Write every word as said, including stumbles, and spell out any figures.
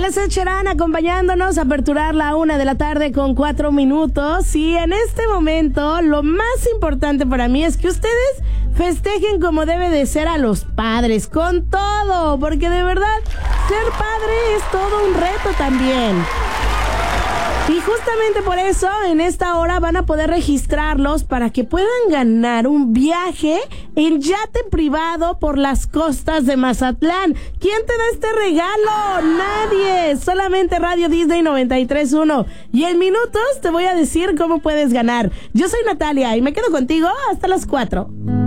Él es Ed Sheeran acompañándonos a aperturar la una de la tarde con cuatro minutos. Y en este momento lo más importante para mí es que ustedes festejen como debe de ser a los padres, con todo, porque de verdad ser padre es todo un reto también. Y justamente por eso en esta hora van a poder registrarlos para que puedan ganar un viaje en yate privado por las costas de Mazatlán. ¿Quién te da este regalo? Nadie, solamente Radio Disney noventa y tres punto uno. Y en minutos te voy a decir cómo puedes ganar. Yo soy Natalia y me quedo contigo hasta las cuatro.